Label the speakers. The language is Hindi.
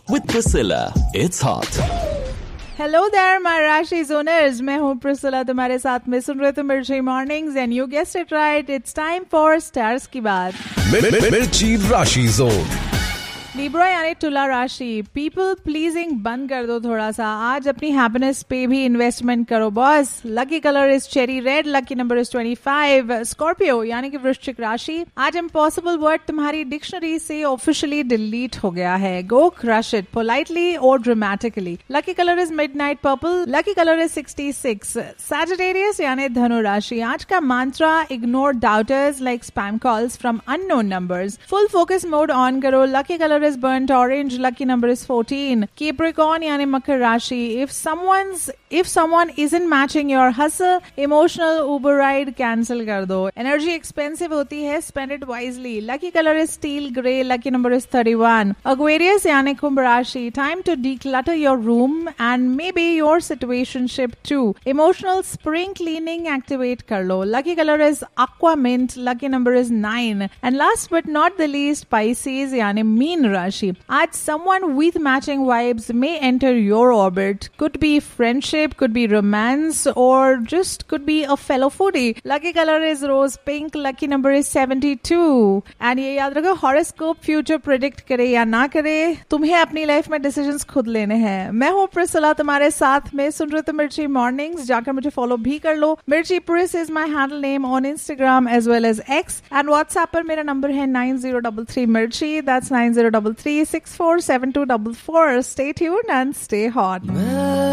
Speaker 1: with Priscilla. It's hot.
Speaker 2: Hello there my राशि जोनर्स, मैं हूँ प्रिसिला तुम्हारे साथ में सुन रहे थे मिर्ची mornings and you guessed it right, it's time for stars की बात।
Speaker 3: मिर्ची राशि जोन।
Speaker 2: लिब्रा यानी तुला राशि, पीपल प्लीजिंग बंद कर दो थोड़ा सा, आज अपनी हैप्पीनेस पे भी इन्वेस्टमेंट करो boss. Lucky colour is cherry red, lucky number is 25। Scorpio यानी कि वृश्चिक राशि, आज इम्पॉसिबल वर्ड तुम्हारी डिक्शनरी से ऑफिशियली डिलीट हो गया है। गो क्रश इट पोलाइटली और dramatically. Lucky colour is midnight purple, lucky colour is 66। Sagittarius यानी धनु राशि, आज का मंत्रा ignore daughters like spam calls from unknown numbers. Full focus mode on करो। Lucky colour is burnt orange, lucky number is 14. Capricorn यानी मकर राशि, if someone isn't matching your hustle, emotional Uber ride cancel कर दो। Energy expensive होती है, spend it wisely. Lucky color is steel gray, lucky number is 31. Aquarius यानी कुंभ राशि, time to declutter your room and maybe your situationship too. Emotional spring cleaning activate कर लो। Lucky color is aqua mint, lucky number is 9. And last but not the least, Pisces यानी मीन राशि, आज someone with matching vibes may enter your orbit. Could be friendship, could be romance, or just could be a fellow foodie. Lucky color is rose pink, lucky number is 72. And ये याद रखो, horoscope future predict करे या ना करे, तुम्हें अपनी लाइफ में डिसीजंस खुद लेने हैं। मैं हूँ प्रिसिला तुम्हारे साथ में, सुन रहे थे मिर्ची मॉर्निंग्स, जाकर मुझे फॉलो भी कर लो। मिर्ची प्रिस is my handle name on Instagram as well as x, and WhatsApp पर मेरा नंबर है 9033 मिर्ची, that's 9033 647244. Stay tuned and stay hot.